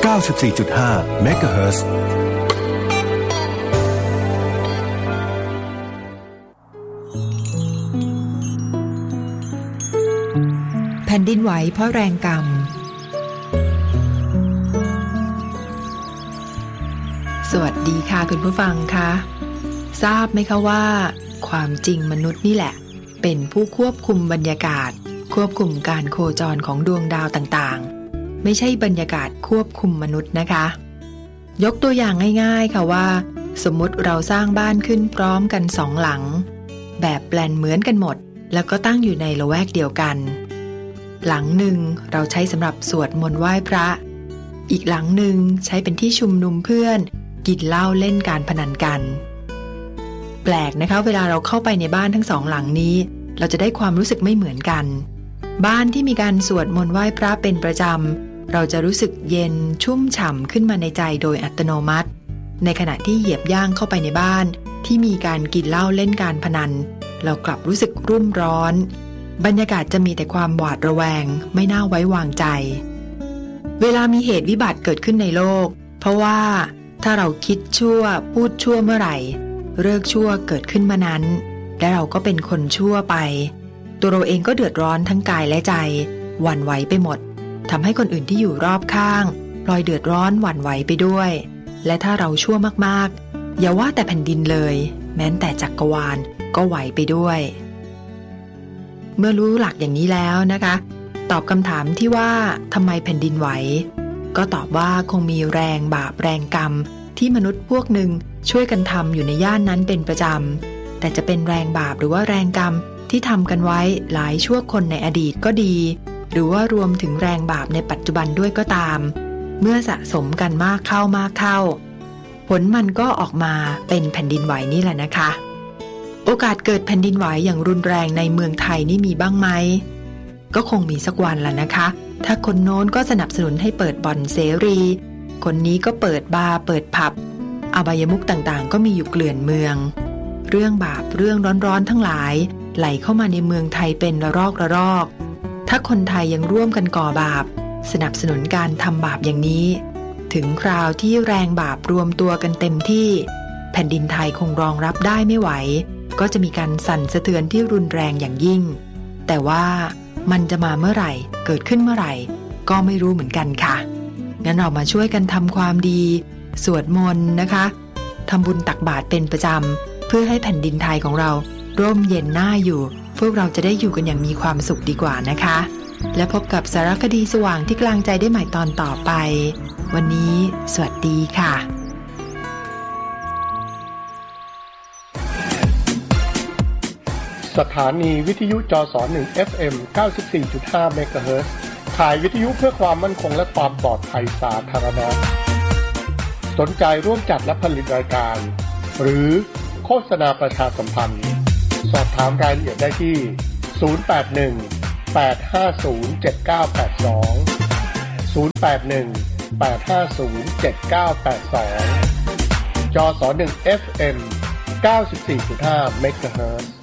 94.5 เมกะเฮิรตซ์แผ่นดินไหวเพราะแรงกรรมสวัสดีค่ะคุณผู้ฟังคะทราบไหมคะว่าความจริงมนุษย์นี่แหละเป็นผู้ควบคุมบรรยากาศควบคุมการโคจรของดวงดาวต่างๆไม่ใช่บรรยากาศควบคุมมนุษย์นะคะยกตัวอย่างง่ายๆค่ะว่าสมมติเราสร้างบ้านขึ้นพร้อมกัน2 หลังแบบแปลนเหมือนกันหมดแล้วก็ตั้งอยู่ในละแวกเดียวกันหลังหนึ่งเราใช้สำหรับสวดมนต์ไหว้พระอีกหลังหนึ่งใช้เป็นที่ชุมนุมเพื่อนกินเหล้าเล่นการพนันกันแปลกนะคะเวลาเราเข้าไปในบ้านทั้ง2 หลังนี้เราจะได้ความรู้สึกไม่เหมือนกันบ้านที่มีการสวดมนต์ไหว้พระเป็นประจำเราจะรู้สึกเย็นชุ่มฉ่ำขึ้นมาในใจโดยอัตโนมัติในขณะที่เหยียบย่างเข้าไปในบ้านที่มีการกินเหล้าเล่นการพนันเรากลับรู้สึกรุ่มร้อนบรรยากาศจะมีแต่ความหวาดระแวงไม่น่าไว้วางใจเวลามีเหตุวิบัติเกิดขึ้นในโลกเพราะว่าถ้าเราคิดชั่วพูดชั่วเมื่อไหร่เลิกชั่วเกิดขึ้นมานั้นและเราก็เป็นคนชั่วไปตัวเราเองก็เดือดร้อนทั้งกายและใจหวั่นไหวไปหมดทำให้คนอื่นที่อยู่รอบข้างพลอยเดือดร้อนหวั่นไหวไปด้วยและถ้าเราชั่วมากๆอย่าว่าแต่แผ่นดินเลยแม้แต่จักรวาลก็ไหวไปด้วยเมื่อรู้หลักอย่างนี้แล้วนะคะตอบคำถามที่ว่าทำไมแผ่นดินไหวก็ตอบว่าคงมีแรงบาปแรงกรรมที่มนุษย์พวกหนึ่งช่วยกันทำอยู่ในย่านนั้นเป็นประจำแต่จะเป็นแรงบาปหรือว่าแรงกรรมที่ทำกันไว้หลายชั่วคนในอดีตก็ดีหรือว่ารวมถึงแรงบาปในปัจจุบันด้วยก็ตามเมื่อสะสมกันมากเข้าผลมันก็ออกมาเป็นแผ่นดินไหวนี่แหละนะคะโอกาสเกิดแผ่นดินไหวอย่างรุนแรงในเมืองไทยนี่มีบ้างไหมก็คงมีสักวันละนะคะถ้าคนโน้นก็สนับสนุนให้เปิดบ่อนเสรีคนนี้ก็เปิดบาร์เปิดผับอบายมุขต่างๆก็มีอยู่เกลื่อนเมืองเรื่องบาปเรื่องร้อนๆทั้งหลายไหลเข้ามาในเมืองไทยเป็นระลอกถ้าคนไทยยังร่วมกันก่อบาปสนับสนุนการทำบาปอย่างนี้ถึงคราวที่แรงบาปรวมตัวกันเต็มที่แผ่นดินไทยคงรองรับได้ไม่ไหวก็จะมีการสั่นสะเทือนที่รุนแรงอย่างยิ่งแต่ว่ามันจะมาเมื่อไหร่เกิดขึ้นเมื่อไหร่ก็ไม่รู้เหมือนกันค่ะงั้นเรามาช่วยกันทำความดีสวดมนต์นะคะทำบุญตักบาตรเป็นประจำเพื่อให้แผ่นดินไทยของเราร่มเย็นน่าอยู่พวกเราจะได้อยู่กันอย่างมีความสุขดีกว่านะคะและพบกับสารคดีสว่างที่กลางใจได้ใหม่ตอนต่อไปวันนี้สวัสดีค่ะสถานีวิทยุจส1 FM 94.5 เมกะเฮิรตซ์ถ่ายวิทยุเพื่อความมั่นคงและความปลอดภัยสาธารณะสนใจร่วมจัดและผลิตรายการหรือโฆษณาประชาสัมพันธ์สอบถามรายละเอียดได้ที่ 081-850-7982 081-850-7982 จส1 FM 94.5 เมกะเฮิรตซ์